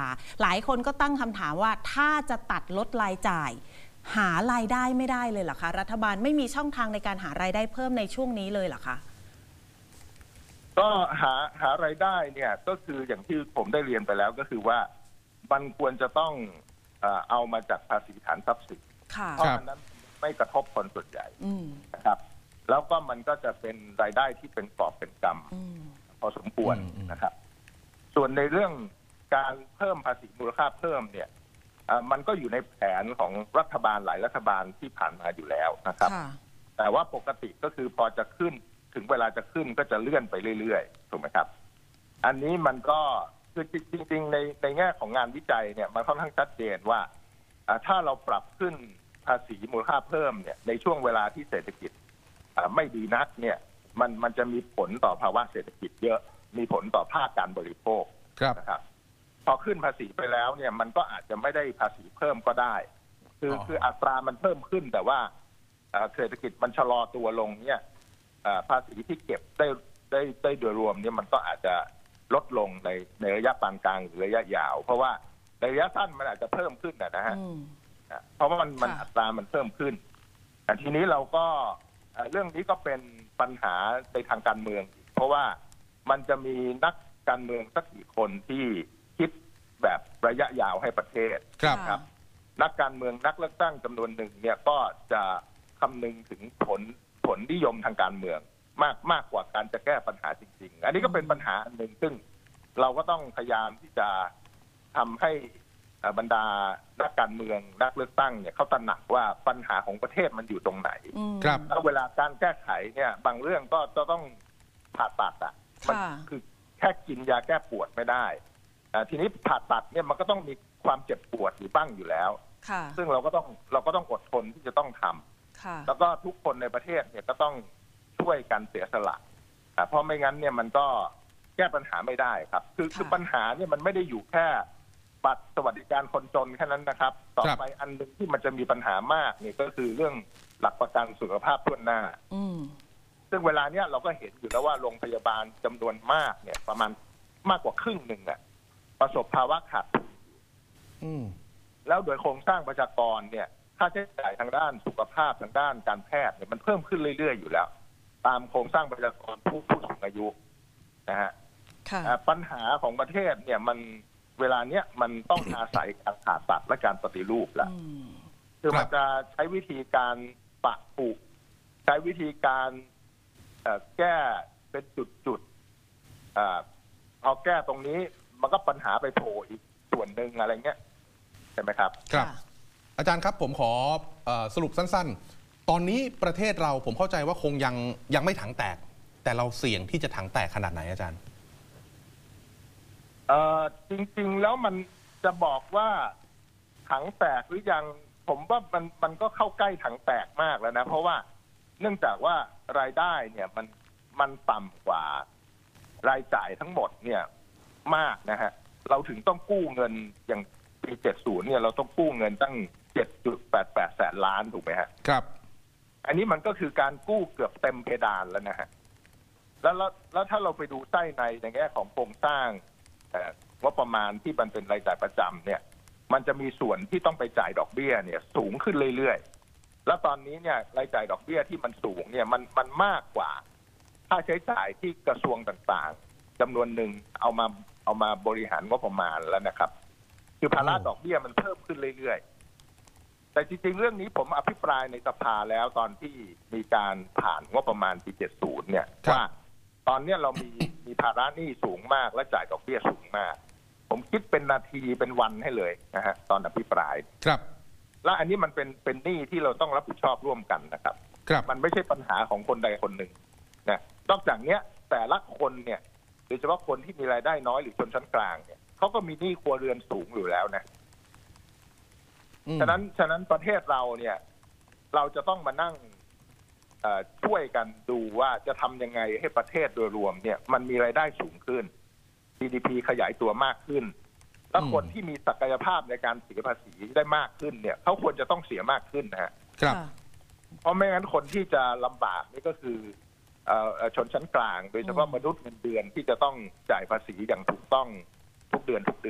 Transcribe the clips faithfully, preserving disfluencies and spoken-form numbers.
หลายคนก็ตั้งคำถามว่าถ้าจะตัดลดรายจ่ายหารายได้ไม่ได้เลยเหรอคะรัฐบาลไม่มีช่องทางในการหารายได้เพิ่มในช่วงนี้เลยเหรอคะก็หาหารายได้เนี่ยก็คืออย่างที่ผมได้เรียนไปแล้วก็คือว่ามันควรจะต้องเอามาจากภาษีฐานทรัพย์สินเพราะอันนั้นไม่กระทบคนส่วนใหญ่นะครับแล้วก็มันก็จะเป็นรายได้ที่เป็นกอบเป็นกำพอสมควรนะครับส่วนในเรื่องการเพิ่มภาษีมูลค่าเพิ่มเนี่ยมันก็อยู่ในแผนของรัฐบาลหลายรัฐบาลที่ผ่านมาอยู่แล้วนะครับแต่ว่าปกติก็คือพอจะขึ้นถึงเวลาจะขึ้นก็จะเลื่อนไปเรื่อยๆถูกไหมครับอันนี้มันก็คือจริงๆในในแง่ของงานวิจัยเนี่ยมันค่อนข้างชัดเจนว่าถ้าเราปรับขึ้นภาษีมูลค่าเพิ่มเนี่ยในช่วงเวลาที่เศรษฐกิจไม่ดีนักเนี่ยมันมันจะมีผลต่อภาวะเศรษฐกิจเยอะมีผลต่อภาคการบริโภคนะครับพอขึ้นภาษีไปแล้วเนี่ยมันก็อาจจะไม่ได้ภาษีเพิ่มก็ได้คือคืออัตรามันเพิ่มขึ้นแต่ว่าเศรษฐกิจมันชะลอตัวลงเนี่ยภาษีที่เก็บได้ได้ได้โดยรวมเนี่ยมันก็อาจจะลดลงในในระยะปานกลางหรือระยะยาวเพราะว่าในระยะสั้นมันอาจจะเพิ่มขึ้นนะฮะเพราะว่ามันมันอัตรามันเพิ่มขึ้นแต่ทีนี้เราก็เรื่องนี้ก็เป็นปัญหาในทางการเมืองเพราะว่ามันจะมีนักการเมืองสักกี่คนที่คิดแบบระยะยาวให้ประเทศครับนักการเมืองนักเลือกตั้งจำนวนหนึ่งเนี่ยก็จะคำนึงถึงผลผลนิยมทางการเมืองมากมากกว่าการจะแก้ปัญหาจริงๆอันนี้ก็เป็นปัญหาอันหนึ่งซึ่งเราก็ต้องพยายามที่จะทำให้บรรดานักการเมืองนักเลือกตั้งเนี่ยเขาตระหนักว่าปัญหาของประเทศมันอยู่ตรงไหนแล้วเวลาการแก้ไขเนี่ยบางเรื่องก็จะต้องผ่าตัดอ่ะมันคือแค่กินยาแก้ปวดไม่ได้ทีนี้ผ่าตัดเนี่ยมันก็ต้องมีความเจ็บปวดอยู่บ้างอยู่แล้วซึ่งเราก็ต้องเราก็ต้องอดทนที่จะต้องทำแล้วก็ทุกคนในประเทศเนี่ยก็ต้องช่วยกันเสียสละเพราะไม่งั้นเนี่ยมันก็แก้ปัญหาไม่ได้ครับคือคือปัญหาเนี่ยมันไม่ได้อยู่แค่บัตรสวัสดิการคนจนแค่นั้นนะครับต่อไปอันหนึ่งที่มันจะมีปัญหามากเนี่ยก็คือเรื่องหลักประกันสุขภาพทั่วหน้าซึ่งเวลาเนี้ยเราก็เห็นอยู่แล้วว่าโรงพยาบาลจำนวนมากเนี่ยประมาณมากกว่าครึ่งหนึ่งอะประสบภาวะขาดทุนแล้วโดยโครงสร้างประชากรเนี่ยค่าใช้จ่ายทางด้านสุขภาพทางด้านการแพทย์เนี่ยมันเพิ่มขึ้นเรื่อยๆอยู่แล้วตามโครงสร้างประชากรผู้ผู้สูงอายุนะฮะปัญหาของประเทศเนี่ยมันเวลาเนี้ยมันต้องอาศัยการผ่าตัดและการปฏิรูปแล้วคือมันจะใช้วิธีการปะปุใช้วิธีการแก้เป็นจุดๆพอแก้ตรงนี้มันก็ปัญหาไปโผล่อีกส่วนหนึ่งอะไรเงี้ยใช่ไหมครับครับอาจารย์ครับผมขอสรุปสั้นๆตอนนี้ประเทศเราผมเข้าใจว่าคงยังยังไม่ถังแตกแต่เราเสี่ยงที่จะถังแตกขนาดไหนอาจารย์เอ่อจริงๆแล้วมันจะบอกว่าถังแตกหรือยังผมว่ามันมันก็เข้าใกล้ถังแตกมากแล้วนะเพราะว่าเนื่องจากว่ารายได้เนี่ยมันมันต่ำกว่ารายจ่ายทั้งหมดเนี่ยมากนะฮะเราถึงต้องกู้เงินอย่างปีเจ็ดสิบเนี่ยเราต้องกู้เงินตั้ง เจ็ดจุดแปดแปด แสนล้านถูกไหมฮะครับอันนี้มันก็คือการกู้เกือบเต็มเพดานแล้วนะฮะแล้วแล้วถ้าเราไปดูใต้ในในแง่ของโครงสร้างงบประมาณที่มันเป็นรายจ่ายประจำเนี่ยมันจะมีส่วนที่ต้องไปจ่ายดอกเบี้ยเนี่ยสูงขึ้นเรื่อยๆแล้วตอนนี้เนี่ยรายจ่ายดอกเบี้ยที่มันสูงเนี่ยมันมันมากกว่าค่าใช้จ่ายที่กระทรวงต่างๆจำนวนหนึ่งเอามาเอามาบริหารงบประมาณแล้วนะครับคือภาระดอกเบี้ยมันเพิ่มขึ้นเรื่อยๆแต่จริงๆเรื่องนี้ผมอภิปรายในสภาแล้วตอนที่มีการผ่านงบประมาณปีเจ็ดสิบเนี่ยว่าตอนนี้เรามีมีภาระหนี้สูงมากและจ่ายดอกเบี้ยสูงมากผมคิดเป็นนาทีเป็นวันให้เลยนะฮะตอนอภิปรายครับและอันนี้มันเป็นเป็นหนี้ที่เราต้องรับผิดชอบร่วมกันนะครับครับมันไม่ใช่ปัญหาของคนใดคนหนึ่งนะนอกจากเนี้ยแต่ละคนเนี่ยโดยเฉพาะคนที่มีรายได้น้อยหรือชนชั้นกลางเนี่ยเขาก็มีหนี้ครัวเรือนสูงอยู่แล้วนะฉะนั้นฉะนั้นประเทศเราเนี่ยเราจะต้องมานั่งช่วยกันดูว่าจะทำยังไงให้ประเทศโดยรวมเนี่ยมันมีรายได้สูงขึ้น จี ดี พี ขยายตัวมากขึ้นแล้วคนที่มีศักยภาพในการเสียภาษีได้มากขึ้นเนี่ยเขาควรจะต้องเสียมากขึ้นนะฮะครับเพราะไม่งั้นคนที่จะลำบากนี่ก็คือชนชั้นกลางโดยเฉพาะมนุษย์เงินเดือนที่จะต้องจ่ายภาษีอย่างถูกต้องทุกเดือนทุกเดือน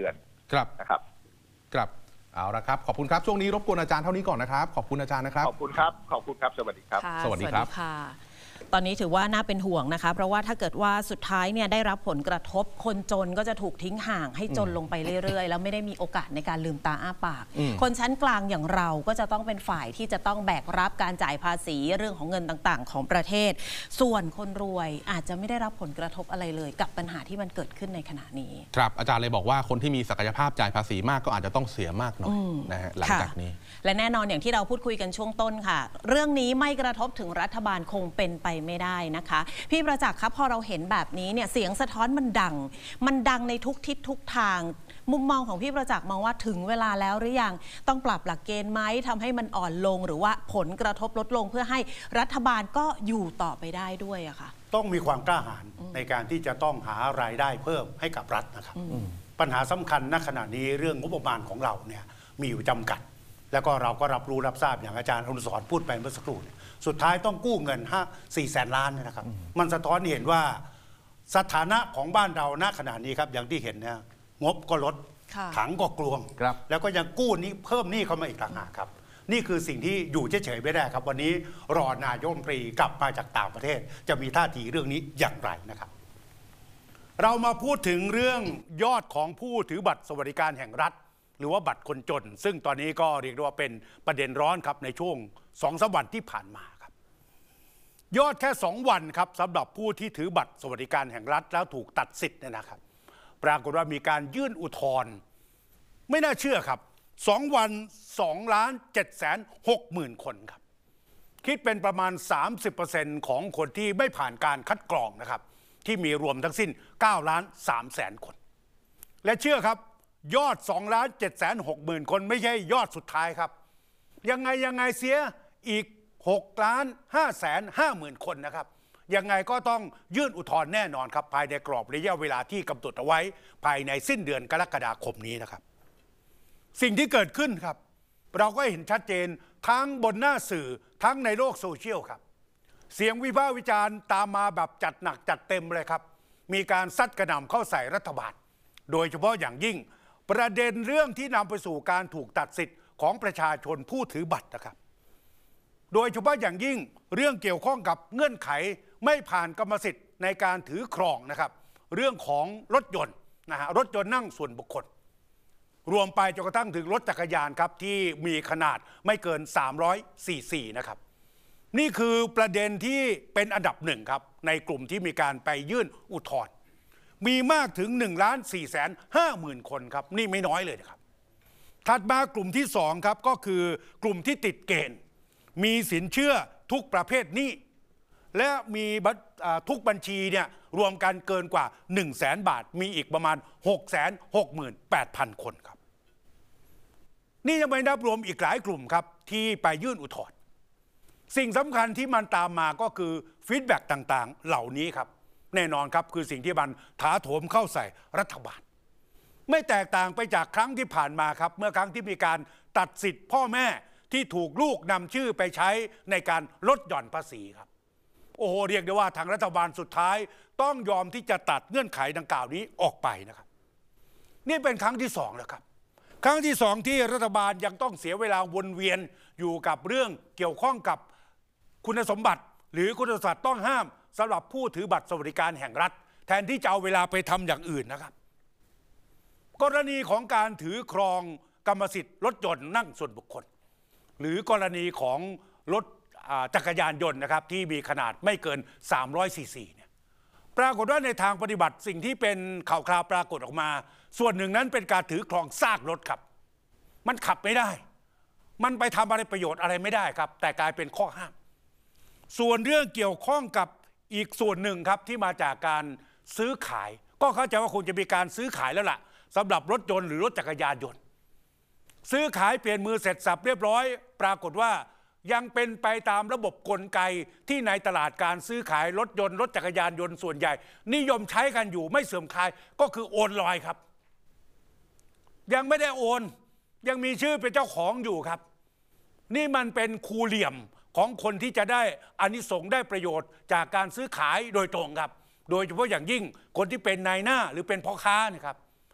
ครับนะครับครับเอาละครับขอบคุณครับช่วงนี้รบกวนอาจารย์เท่านี้ก่อนนะครับขอบคุณอาจารย์นะครับขอบคุณครับขอบคุณครับสวัสดีครับสวัสดีครับตอนนี้ถือว่าน่าเป็นห่วงนะคะเพราะว่าถ้าเกิดว่าสุดท้ายเนี่ยได้รับผลกระทบคนจนก็จะถูกทิ้งห่างให้จนลงไปเรื่อยๆแล้วไม่ได้มีโอกาสในการลืมตาอ้าปากคนชั้นกลางอย่างเราก็จะต้องเป็นฝ่ายที่จะต้องแบกรับการจ่ายภาษีเรื่องของเงินต่างๆของประเทศส่วนคนรวยอาจจะไม่ได้รับผลกระทบอะไรเลยกับปัญหาที่มันเกิดขึ้นในขณะนี้ครับอาจารย์เลยบอกว่าคนที่มีศักยภาพจ่ายภาษีมากก็อาจจะต้องเสียมากหน่อยนะฮะหลังจากนี้และแน่นอนอย่างที่เราพูดคุยกันช่วงต้นค่ะเรื่องนี้ไม่กระทบถึงรัฐบาลคงเป็นไปไม่ได้นะคะพี่ประจักษ์ครับพอเราเห็นแบบนี้เนี่ยเสียงสะท้อนมันดังมันดังในทุกทิศทุกทางมุมมองของพี่ประจักษ์มองว่าถึงเวลาแล้วหรือยังต้องปรับหลักเกณฑ์ไหมทำให้มันอ่อนลงหรือว่าผลกระทบลดลงเพื่อให้รัฐบาลก็อยู่ต่อไปได้ด้วยอะค่ะต้องมีความกล้าหาญในการที่จะต้องหารายได้เพิ่มให้กับรัฐนะครับปัญหาสำคัญณขณะนี้เรื่องงบประมาณของเราเนี่ยมีอยู่จำกัดแล้วก็เราก็รับรู้รับทราบอย่างอาจารย์อนุสรณ์พูดไปเมื่อสักครู่สุดท้ายต้องกู้เงินห้าสี่แสนล้านนะครับมันสะท้อนเห็นว่าสถานะของบ้านเราณขณะนี้ครับอย่างที่เห็นนะงบก็ลดถังก็กลวงแล้วก็ยังกู้นี้เพิ่มหนี้เข้ามาอีกต่างหากครับนี่คือสิ่งที่อยู่เฉยๆไม่ได้ครับวันนี้รอนายกรัฐมนตรีกลับมาจากต่างประเทศจะมีท่าทีเรื่องนี้อย่างไรนะครับเรามาพูดถึงเรื่องยอดของผู้ถือบัตรสวัสดิการแห่งรัฐหรือว่าบัตรคนจนซึ่งตอนนี้ก็เรียกได้ว่าเป็นประเด็นร้อนครับในช่วงสองสามวันที่ผ่านมาครับยอดแค่สองวันครับสำหรับผู้ที่ถือบัตรสวัสดิการแห่งรัฐแล้วถูกตัดสิทธิ์เนี่ยนะครับปรากฏว่ามีการยื่นอุทธรณ์ไม่น่าเชื่อครับสองวันสองล้านเจ็ดแสนหกหมื่นคนครับคิดเป็นประมาณ สามสิบเปอร์เซ็นต์ ของคนที่ไม่ผ่านการคัดกรองนะครับที่มีรวมทั้งสิ้นเก้าล้านสามแสนคนและเชื่อครับยอดสองล้านเจ็ดแสนหกหมื่นคนไม่ใช่ยอดสุดท้ายครับยังไงยังไงเสียอีกหกล้านห้าแสนห้าหมื่นคนนะครับยังไงก็ต้องยื่นอุทธรณ์แน่นอนครับภายในกรอบระยะเวลาที่กำหนดเอาไว้ภายในสิ้นเดือนกรกฎาคมนี้นะครับสิ่งที่เกิดขึ้นครับเราก็เห็นชัดเจนทั้งบนหน้าสื่อทั้งในโลกโซเชียลครับเสียงวิพากษ์วิจารณ์ตามมาแบบจัดหนักจัดเต็มเลยครับมีการซัดกระหน่ำเข้าใส่รัฐบาลโดยเฉพาะอย่างยิ่งประเด็นเรื่องที่นำไปสู่การถูกตัดสิทธิ์ของประชาชนผู้ถือบัตรนะครับโดยเฉพาะอย่างยิ่งเรื่องเกี่ยวข้องกับเงื่อนไขไม่ผ่านกรรมสิทธิ์ในการถือครองนะครับเรื่องของรถยนต์นะฮะรถยนต์นั่งส่วนบุคคลรวมไปจนกระทั่งถึงรถจักรยานครับที่มีขนาดไม่เกินสามร้อยซีซีนะครับนี่คือประเด็นที่เป็นอันดับหนึ่งครับในกลุ่มที่มีการไปยื่นอุทธรณ์มีมากถึงหนึ่งล้านสี่แสนห้าหมื่นคนครับนี่ไม่น้อยเลยนะครับถัดมากลุ่มที่สองครับก็คือกลุ่มที่ติดเกณฑ์มีสินเชื่อทุกประเภทหนี้และมีทุกบัญชีเนี่ยรวมกันเกินกว่าหนึ่งแสนบาทมีอีกประมาณ หกแสนหกหมื่นแปดพัน คนครับนี่ยังไม่นับรวมอีกหลายกลุ่มครับที่ไปยื่นอุทธรณ์สิ่งสำคัญที่มันตามมาก็คือฟีดแบ็กต่างๆเหล่านี้ครับแน่นอนครับคือสิ่งที่มันถาโถมเข้าใส่รัฐบาลไม่แตกต่างไปจากครั้งที่ผ่านมาครับเมื่อครั้งที่มีการตัดสิทธิ์พ่อแม่ที่ถูกลูกนำชื่อไปใช้ในการลดหย่อนภาษีครับโอ้โหเรียกได้ว่าทางรัฐบาลสุดท้ายต้องยอมที่จะตัดเงื่อนไขดังกล่าวนี้ออกไปนะครับนี่เป็นครั้งที่สองแล้วครับครั้งที่สองที่รัฐบาลยังต้องเสียเวลาวนเวียนอยู่กับเรื่องเกี่ยวข้องกับคุณสมบัติหรือคุณสมบัติต้องห้ามสำหรับผู้ถือบัตรสวัสดิการแห่งรัฐแทนที่จะเอาเวลาไปทำอย่างอื่นนะครับกรณีของการถือครองกรรมสิทธิ์รถยนต์นั่งส่วนบุคคลหรือกรณีของรถจักรยานยนต์นะครับที่มีขนาดไม่เกินสามร้อยซีซีเนี่ยปรากฏว่าในทางปฏิบัติสิ่งที่เป็นข่าวคราวปรากฏออกมาส่วนหนึ่งนั้นเป็นการถือครองซากรถครับมันขับไม่ได้มันไปทำอะไรประโยชน์อะไรไม่ได้ครับแต่กลายเป็นข้อห้ามส่วนเรื่องเกี่ยวข้องกับอีกส่วนหนึ่งครับที่มาจากการซื้อขายก็เข้าใจว่าคงจะมีการซื้อขายแล้วล่ะสำหรับรถยนต์หรือรถจักรยานยนต์ซื้อขายเปลี่ยนมือเสร็จสับเรียบร้อยปรากฏว่ายังเป็นไปตามระบบกลไกที่ในตลาดการซื้อขายรถยนต์รถจักรยานยนต์ส่วนใหญ่นิยมใช้กันอยู่ไม่เสื่อมคลายก็คือโอนลอยครับยังไม่ได้โอนยังมีชื่อเป็นเจ้าของอยู่ครับนี่มันเป็นคูเหลี่ยมของคนที่จะได้อานิสงส์ได้ประโยชน์จากการซื้อขายโดยตรงครับโดยเฉพาะอย่างยิ่งคนที่เป็นนายหน้าหรือเป็นพ่อค้านะครับ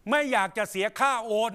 ไม่อยากจะเสียค่าโอน